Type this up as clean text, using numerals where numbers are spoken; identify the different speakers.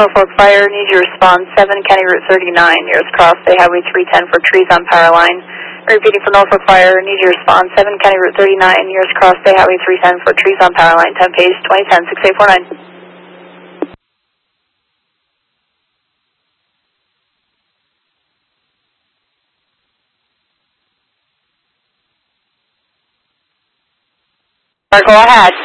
Speaker 1: Norfolk Fire, need you to respond 7 County Route 39, nearest cross State Highway 310 for trees on power line. Repeating for Norfolk Fire, need you to respond 7 County Route 39, nearest cross State Highway 310 for trees on power line. 10 page 2010 6849. Go ahead.